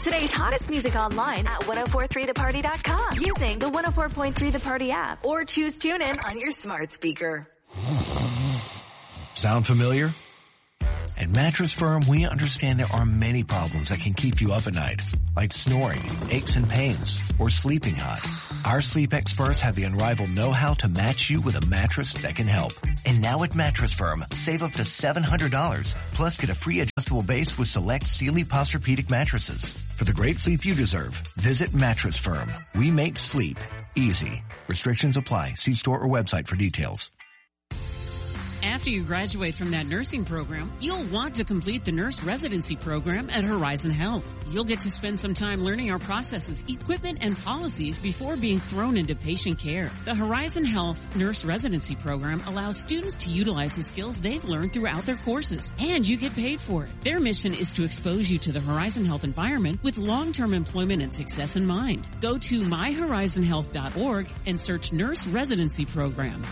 Today's hottest music online at 1043theparty.com using the 104.3 The Party app or choose TuneIn on your smart speaker. Sound familiar? At Mattress Firm, we understand there are many problems that can keep you up at night, like snoring, aches and pains, or sleeping hot. Our sleep experts have the unrivaled know-how to match you with a mattress that can help. And now at Mattress Firm, save up to $700, plus get a free adjustable base with select Sealy Posturepedic mattresses. For the great sleep you deserve, visit Mattress Firm. We make sleep easy. Restrictions apply. See store or website for details. After you graduate from that nursing program, you'll want to complete the nurse residency program at Horizon Health. You'll get to spend some time learning our processes, equipment, and policies before being thrown into patient care. The Horizon Health nurse residency program allows students to utilize the skills they've learned throughout their courses, and you get paid for it. Their mission is to expose you to the Horizon Health environment with long-term employment and success in mind. Go to myhorizonhealth.org and search nurse residency program.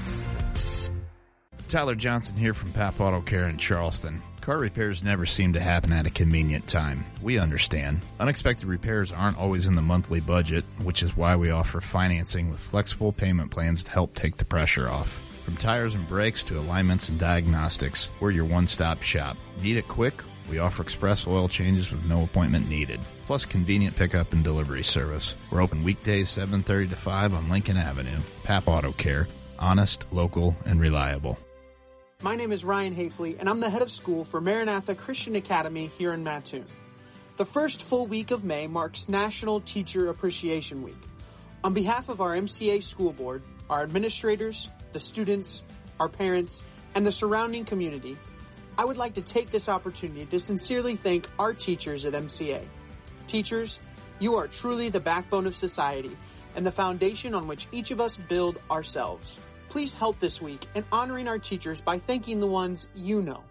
Tyler Johnson here from Pap Auto Care in Charleston. Car repairs never seem to happen at a convenient time. We understand. Unexpected repairs aren't always in the monthly budget, which is why we offer financing with flexible payment plans to help take the pressure off. From tires and brakes to alignments and diagnostics, we're your one-stop shop. Need it quick? We offer express oil changes with no appointment needed, plus convenient pickup and delivery service. We're open weekdays 7:30 to 5 on Lincoln Avenue. Pap Auto Care. Honest, local, and reliable. My name is Ryan Hafley, and I'm the head of school for Maranatha Christian Academy here in Mattoon. The first full week of May marks National Teacher Appreciation Week. On behalf of our MCA school board, our administrators, the students, our parents, and the surrounding community, I would like to take this opportunity to sincerely thank our teachers at MCA. Teachers, you are truly the backbone of society and the foundation on which each of us build ourselves. Please help this week in honoring our teachers by thanking the ones you know.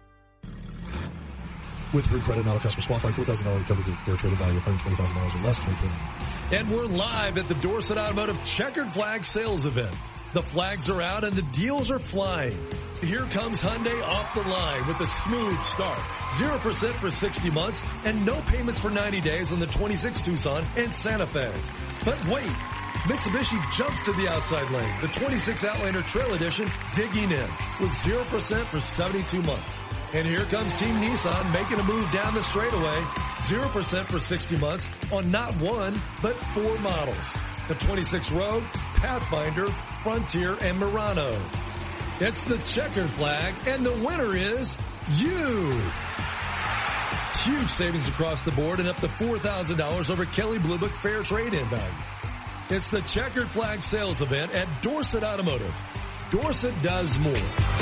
With Root Credit, not a customer qualified $4,000 credit with fair trading value of $120,000 or less. 2020. And we're live at the Dorset Automotive Checkered Flag Sales Event. The flags are out and the deals are flying. Here comes Hyundai off the line with a smooth start. 0% for 60 months and no payments for 90 days on the 26 Tucson and Santa Fe. But wait, Mitsubishi jumps to the outside lane. The 26 Outlander Trail Edition digging in with 0% for 72 months. And here comes Team Nissan making a move down the straightaway. 0% for 60 months on not one, but 4 models. The 26 Rogue, Pathfinder, Frontier, and Murano. It's the checkered flag, and the winner is you. Huge savings across the board and up to $4,000 over Kelley Blue Book fair trade-in value. It's the Checkered Flag Sales Event at Dorset Automotive. Dorset does more.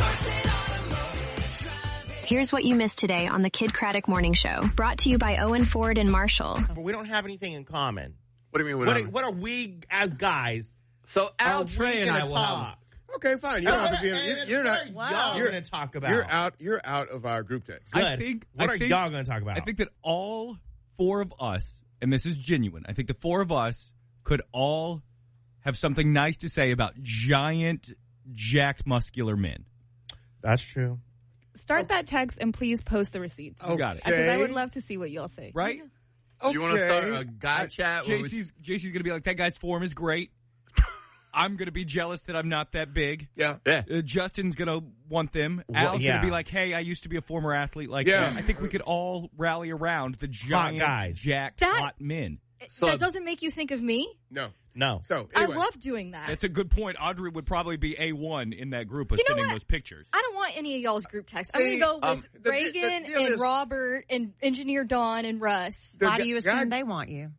Here's what you missed today on the Kid Craddock Morning Show. Brought to you by Owen Ford and Marshall. But we don't have anything in common. What do you mean? What are we as guys? So Al Trey and I will talk? Okay, fine. You don't have to be. You're not. Wow. You're going to talk about. You're out of our group text. Good. What are y'all going to talk about? I think that all 4 of us, and this is genuine, I think the 4 of us could all have something nice to say about giant, jacked, muscular men. That's true. Start that text and please post the receipts. Okay. Got it. Because I would love to see what y'all say. Right? Okay. You want to start a guy chat? JC's going to be like, that guy's form is great. I'm going to be jealous that I'm not that big. Yeah. Justin's going to want them. Al's going to be like, hey, I used to be a former athlete like that. I think we could all rally around the giant, jacked, hot men. That doesn't make you think of me? No. So anyway. I love doing that. That's a good point. Audrey would probably be A1 in that group of sending those pictures. I don't want any of y'all's group texts. I'm going to go with Reagan and Robert and Engineer Don and Russ. Why do you assume they want you?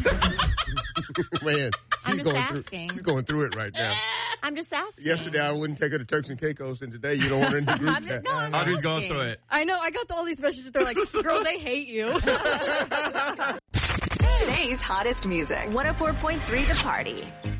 Man, I'm just asking. She's going through it right now. I'm just asking. Yesterday I wouldn't take her to Turks and Caicos, and today you don't want her in the group chat. Audrey's going through it. I know. I got all these messages. They're like, girl, they hate you. Today's hottest music. 104.3 The Party.